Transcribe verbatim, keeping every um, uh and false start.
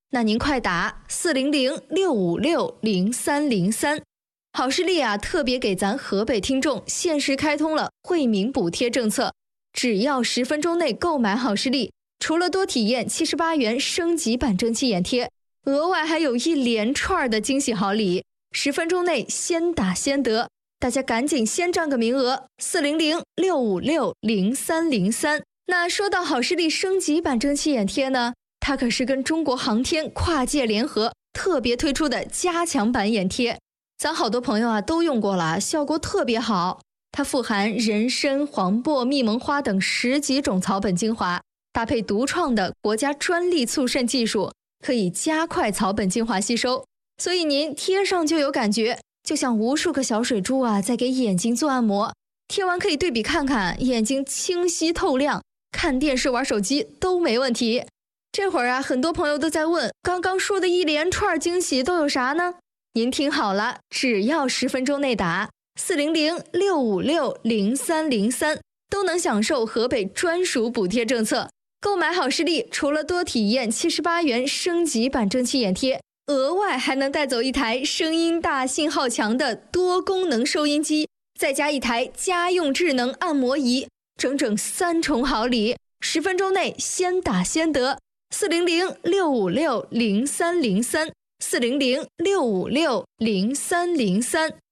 那您快打四零零六五六零三零三。好视力啊，特别给咱河北听众限时开通了惠民补贴政策，只要十分钟内购买好视力，除了多体验七十八元升级版蒸汽眼贴，额外还有一连串的惊喜好礼，十分钟内先打先得，大家赶紧先占个名额，四零零六五六零三零三。那说到好视力升级版蒸汽眼贴呢，它可是跟中国航天跨界联合特别推出的加强版眼贴，咱好多朋友啊都用过了，效果特别好。它富含人参、黄柏、蜜蒙花等十几种草本精华，搭配独创的国家专利促渗技术，可以加快草本精华吸收，所以您贴上就有感觉，就像无数个小水珠啊在给眼睛做按摩。贴完可以对比看看，眼睛清晰透亮，看电视玩手机都没问题。这会儿啊，很多朋友都在问，刚刚说的一连串惊喜都有啥呢？您听好了，只要十分钟内打四零零六五六零三零三，都能享受河北专属补贴政策。购买好视力，除了多体验七十八元升级版蒸汽眼贴，额外还能带走一台声音大、信号强的多功能收音机，再加一台家用智能按摩仪，整整三重好礼，十分钟内先打先得。四零零六五六零三零三，四零零六五六零三零三。